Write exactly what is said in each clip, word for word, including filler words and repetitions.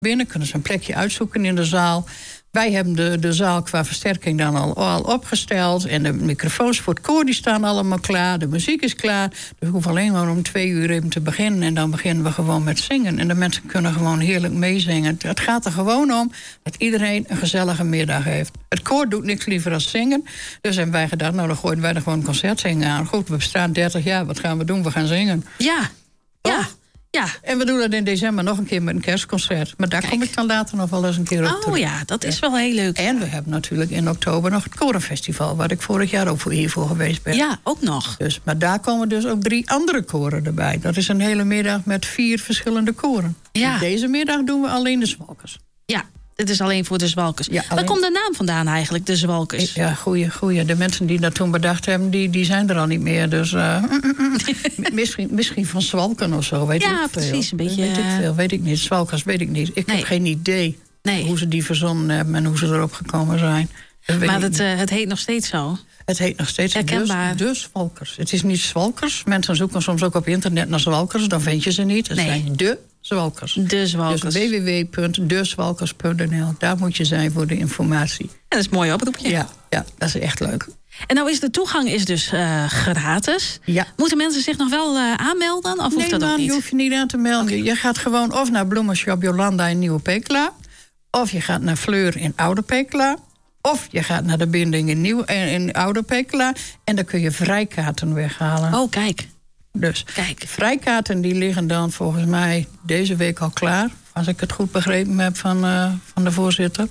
binnen, kunnen ze een plekje uitzoeken in de zaal. Wij hebben de, de zaal qua versterking dan al, al opgesteld. En de microfoons voor het koor die staan allemaal klaar. De muziek is klaar. Dus we hoeven alleen maar om twee uur even te beginnen. En dan beginnen we gewoon met zingen. En de mensen kunnen gewoon heerlijk meezingen. Het gaat er gewoon om dat iedereen een gezellige middag heeft. Het koor doet niks liever dan zingen. Dus hebben wij gedacht, nou dan gooien wij er gewoon een concertzingen aan. Goed, we bestaan dertig jaar, wat gaan we doen? We gaan zingen. Ja, Toch? ja. Ja. En we doen dat in december nog een keer met een kerstconcert. Maar daar Kijk. kom ik dan later nog wel eens een keer op terug. Oh ja, dat is wel heel leuk. En we hebben natuurlijk in oktober nog het Korenfestival... waar ik vorig jaar ook voor hiervoor geweest ben. Ja, ook nog. Dus, maar daar komen dus ook drie andere koren erbij. Dat is een hele middag met vier verschillende koren. Ja. En deze middag doen we alleen de Zwalkers. Ja, dit is alleen voor de Zwalkers. Ja, alleen- Waar komt de naam vandaan eigenlijk, de Zwalkers? Ja, goeie, goeie. De mensen die dat toen bedacht hebben, die, die zijn er al niet meer. Dus uh, misschien, misschien van Zwalken of zo, weet Ja, ik veel. precies, een beetje, Weet ik veel, weet ik niet. Zwalkers weet ik niet. Ik Nee. heb geen idee Nee. hoe ze die verzonnen hebben... en hoe ze erop gekomen zijn. Dat weet Maar ik het, niet. uh, het heet nog steeds zo. Het heet nog steeds Herkenbaar. dus, dus Zwalkers. Het is niet Zwalkers. Mensen zoeken soms ook op internet naar Zwalkers. Dan vind je ze niet. Het Nee. zijn de Zwalkers. De Zwalkers. Dus w w w punt de zwalkers punt n l. Daar moet je zijn voor de informatie. Ja, dat is een mooi oproepje. Ja, ja, dat is echt leuk. En nou is de toegang is dus uh, gratis. Ja. Moeten mensen zich nog wel uh, aanmelden? Of hoeft Nee, dat ook man, niet? je hoeft je niet aan te melden. Okay. Je gaat gewoon of naar Bloemenshop Jolanda in Nieuwe Pekela... of je gaat naar Fleur in Oude Pekela... of je gaat naar de binding in, Nieuw, in, in Oude Pekela... en dan kun je vrijkaarten weghalen. Oh, kijk. Dus Kijk. vrijkaarten die liggen dan volgens mij deze week al klaar. Als ik het goed begrepen heb van, uh, van de voorzitter.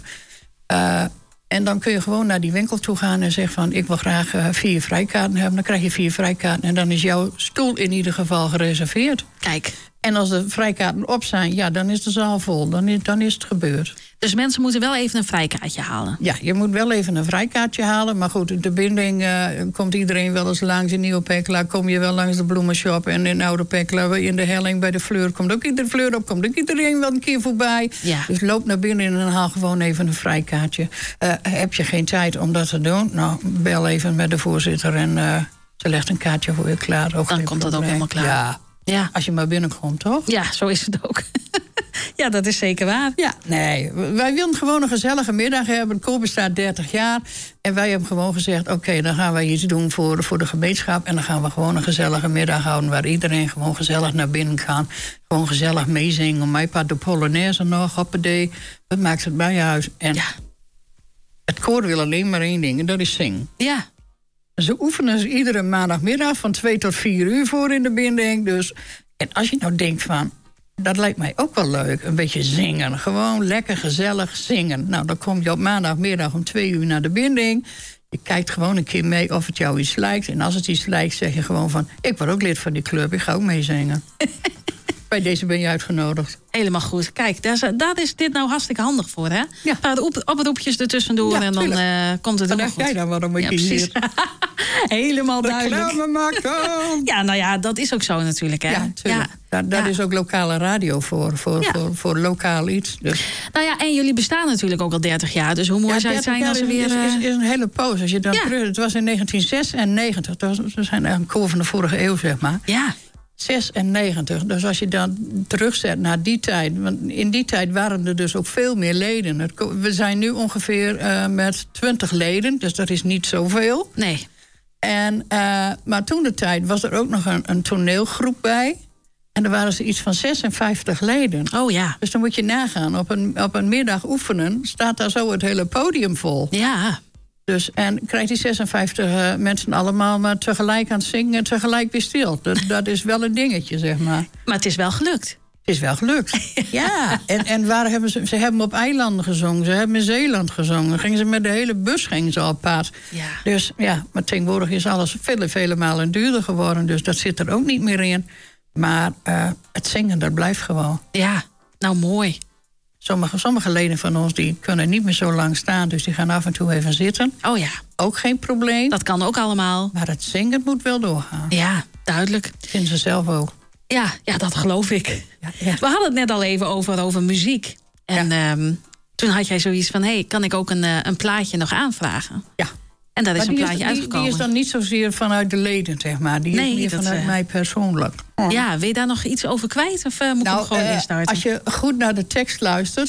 Uh, en dan kun je gewoon naar die winkel toe gaan en zeggen van... ik wil graag uh, vier vrijkaarten hebben. Dan krijg je vier vrijkaarten en dan is jouw stoel in ieder geval gereserveerd. Kijk. En als de vrijkaarten op zijn, ja, dan is de zaal vol. Dan is, dan is het gebeurd. Dus mensen moeten wel even een vrijkaartje halen. Ja, je moet wel even een vrijkaartje halen. Maar goed, de binding uh, komt iedereen wel eens langs. In Nieuwe Pekela kom je wel langs de bloemenshop. En in Oude Pekela, in de helling bij de Fleur... komt ook iedereen, Fleur op, komt ook iedereen wel een keer voorbij. Ja. Dus loop naar binnen en haal gewoon even een vrijkaartje. Uh, heb je geen tijd om dat te doen? Nou, bel even met de voorzitter en uh, ze legt een kaartje voor je klaar. Ook Dan geen komt dat ook probleem. helemaal klaar. Ja. Ja. Als je maar binnenkomt, toch? Ja, zo is het ook. Ja, dat is zeker waar. Ja, nee. Wij wilden gewoon een gezellige middag hebben. Het koor bestaat dertig jaar. En wij hebben gewoon gezegd... oké, okay, dan gaan wij iets doen voor, voor de gemeenschap... en dan gaan we gewoon een gezellige middag houden... waar iedereen gewoon gezellig naar binnen kan. Gewoon gezellig meezingen. Mijn part de Polonaise nog, hoppedee. Dat maakt het bij je huis. En Ja. het koor wil alleen maar één ding, en dat is zingen. Ja. Ze oefenen ze iedere maandagmiddag van twee tot vier uur voor in de binding. Dus, en als je nou denkt van, dat lijkt mij ook wel leuk, een beetje zingen. Gewoon lekker gezellig zingen. Nou, dan kom je op maandagmiddag om twee uur naar de binding. Je kijkt gewoon een keer mee of het jou iets lijkt. En als het iets lijkt, zeg je gewoon van, ik word ook lid van die club, ik ga ook meezingen. Bij deze ben je uitgenodigd. Helemaal goed. Kijk, daar is, daar is dit nou hartstikke handig voor, hè? Ja. Een paar op, oproepjes ertussendoor Ja, en dan uh, komt het Wat helemaal dacht goed. jij dan waarom ik Ja, hier precies. zit? Helemaal duidelijk. Reclame maken! Ja, nou ja, dat is ook zo natuurlijk, hè? Ja, tuurlijk. Ja. Daar, daar Ja. is ook lokale radio voor, voor, Ja. voor, voor lokaal iets. Dus. Nou ja, en jullie bestaan natuurlijk ook al dertig jaar. Dus hoe mooi Ja, zou het dertig zijn als er jaar weer... is, is, uh, is een hele poos. Als je dan Ja. terug, het was in negentien zesennegentig. Dat was, we zijn eigenlijk een koor van de vorige eeuw, zeg maar. Ja, zesennegentig. Dus als je dan terugzet naar die tijd... want in die tijd waren er dus ook veel meer leden. Het, ko- we zijn nu ongeveer uh, met twintig leden, dus dat is niet zoveel. nee. En, uh, maar toen de tijd was er ook nog een, een toneelgroep bij. En er waren ze iets van zesenvijftig leden. Oh ja. Dus dan moet je nagaan, op een, op een middag oefenen... staat daar zo het hele podium vol. Ja. Dus, en krijgt die zesenvijftig uh, mensen allemaal maar tegelijk aan het zingen... en tegelijk weer stil. Dat, dat is wel een dingetje, zeg maar. Maar het is wel gelukt. Het is wel gelukt. Ja, en, en waar hebben ze, ze hebben op eilanden gezongen. Ze hebben in Zeeland gezongen. Gingen ze met de hele bus gingen ze op pad. Ja. Dus ja, maar tegenwoordig is alles vele, vele malen duurder geworden. Dus dat zit er ook niet meer in. Maar uh, het zingen, dat blijft gewoon. Ja, nou mooi. Sommige, sommige leden van ons die kunnen niet meer zo lang staan. Dus die gaan af en toe even zitten. Oh ja, Ook geen probleem. dat kan ook allemaal. Maar het zingen moet wel doorgaan. Ja, duidelijk. Vinden ze zelf ook. Ja, ja, dat geloof ik. Ja, ja. We hadden het net al even over, over muziek. En Ja. um, toen had jij zoiets van... hé, hey, kan ik ook een, uh, een plaatje nog aanvragen? Ja. En dat is maar een die plaatje is, die, uitgekomen. die is dan niet zozeer vanuit de leden, zeg maar. Die Nee, is meer dat, vanuit uh, mij persoonlijk. Ja, wil je daar nog iets over kwijt? Of uh, moet nou, ik hem gewoon uh, instarten? als je goed naar de tekst luistert,